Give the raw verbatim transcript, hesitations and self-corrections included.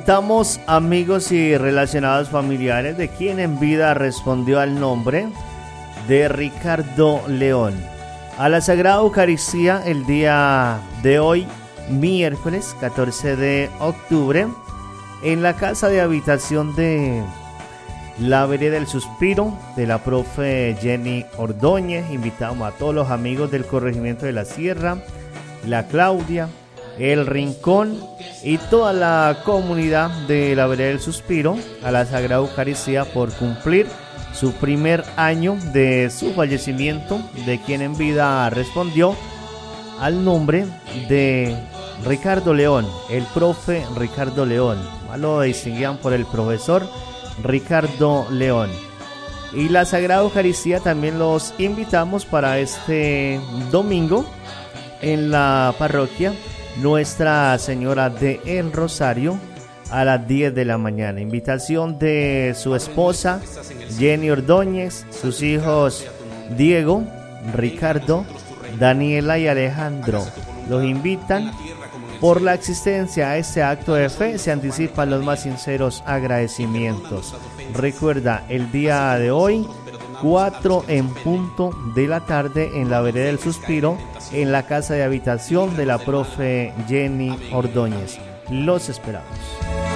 Invitamos amigos y relacionados familiares de quien en vida respondió al nombre de Ricardo León a la Sagrada Eucaristía el día de hoy, miércoles catorce de octubre, en la casa de habitación de la Vereda del Suspiro de la profe Jenny Ordóñez. Invitamos a todos los amigos del corregimiento de la Sierra, la Claudia, el Rincón y toda la comunidad de la Vereda del Suspiro a la Sagrada Eucaristía por cumplir su primer año de su fallecimiento, de quien en vida respondió al nombre de Ricardo León, el profe Ricardo León. Lo distinguían por el profesor Ricardo León. Y la Sagrada Eucaristía también los invitamos para este domingo en la parroquia Nuestra Señora de El Rosario a las diez de la mañana. Invitación de su esposa Jenny Ordóñez, sus hijos Diego, Ricardo, Daniela y Alejandro. Los invitan. Por la existencia a este acto de fe se anticipan los más sinceros agradecimientos. Recuerda, el día de hoy, cuatro en punto de la tarde en la Vereda del Suspiro, en la casa de habitación de la profe Jenny Ordóñez. Los esperamos.